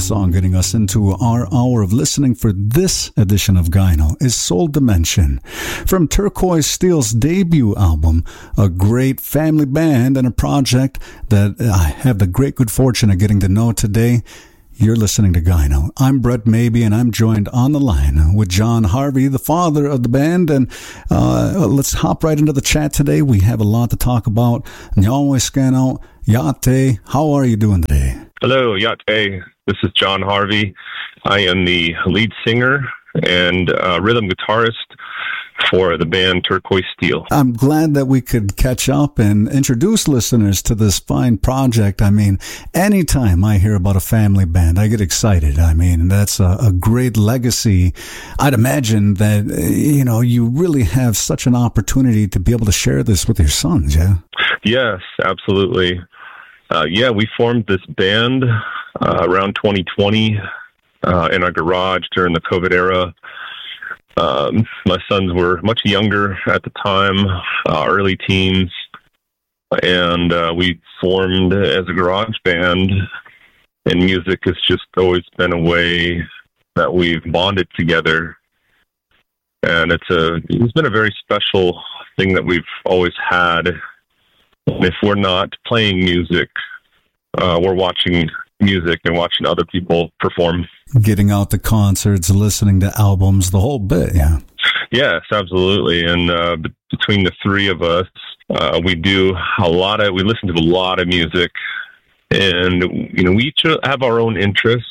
song getting us into our hour of listening for this edition of Gyno is Soul Dimension from Turquoise Steel's debut album, a great family band and a project that I have the great good fortune of getting to know today. You're listening to Gyno. I'm Brett Maybe, and I'm joined on the line with John Harvey, the father of the band. And let's hop right into the chat today. We have a lot to talk about. And you always scan out. Yate, how are you doing today? Hello, Yate. This is John Harvey. I am the lead singer and rhythm guitarist for the band Turquoise Steel. I'm glad that we could catch up and introduce listeners to this fine project. I mean, anytime I hear about a family band, I get excited. I mean, that's a great legacy. I'd imagine that, you really have such an opportunity to be able to share this with your sons, yeah? Yes, absolutely. We formed this band around 2020 in our garage during the COVID era. My sons were much younger at the time, early teens, and we formed as a garage band, and music has just always been a way that we've bonded together. And it's been a very special thing that we've always had. And if we're not playing music, we're watching music and watching other people perform. Getting out to concerts, listening to albums, the whole bit, yeah. Yes, absolutely. And between the three of us, we listen to a lot of music. And, we each have our own interests.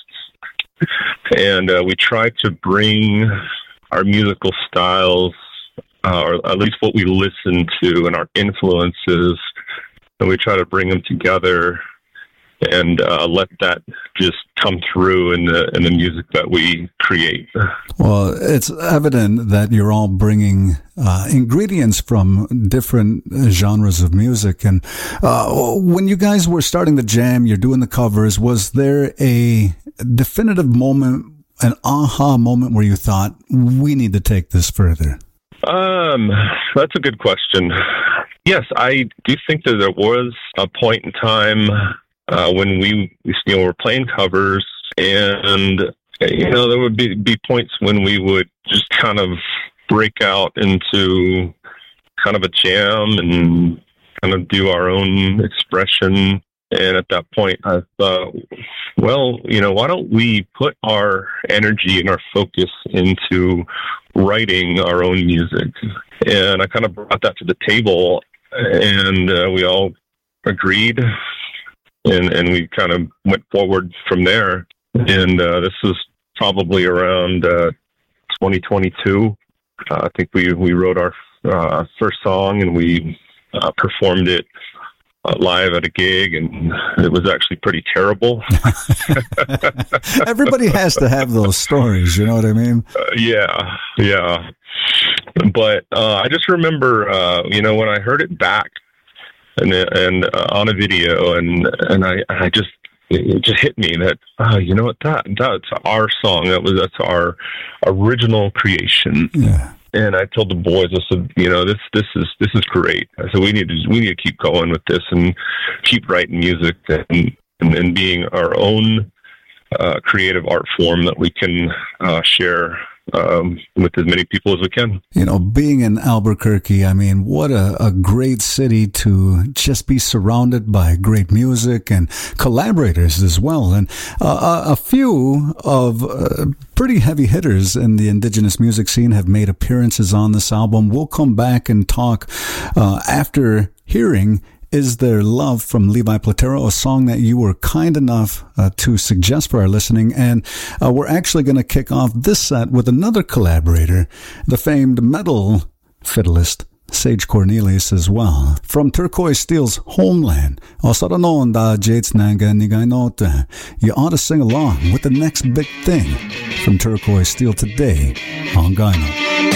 And we try to bring our musical styles, or at least what we listen to and our influences, and we try to bring them together and let that just come through in the music that we create. Well, it's evident that you're all bringing ingredients from different genres of music. And when you guys were starting the jam, you're doing the covers, was there a definitive moment, an aha moment where you thought, we need to take this further? That's a good question. Yes, I do think that there was a point in time when we were playing covers, and there would be points when we would just kind of break out into kind of a jam and kind of do our own expression. And at that point, I thought, why don't we put our energy and our focus into writing our own music? And I kind of brought that to the table, and we all agreed. And we kind of went forward from there. And this was probably around 2022. I think we wrote our first song, and we performed it live at a gig, and it was actually pretty terrible. Everybody has to have those stories, you know what I mean? Yeah. But I just remember, when I heard it back, and on a video, and it just hit me that that's our song. That's our original creation. Yeah. And I told the boys, I said, this is great. I said we need to keep going with this and keep writing music and being our own creative art form that we can share with as many people as we can. Being in Albuquerque, I mean, what a great city to just be surrounded by great music and collaborators as well. And a few of pretty heavy hitters in the indigenous music scene have made appearances on this album. We'll come back and talk after hearing Is There Love from Levi Platero, a song that you were kind enough to suggest for our listening. And we're actually going to kick off this set with another collaborator, the famed metal fiddleist Sage Cornelius as well. From Turquoise Steel's Homeland, you ought to sing along with the next big thing from Turquoise Steel today on Gyno.